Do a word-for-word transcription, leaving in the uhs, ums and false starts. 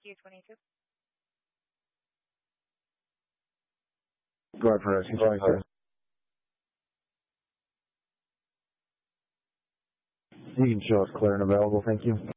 Q twenty-two. Go ahead for rescue twenty-two. You can show us clear and available, thank you.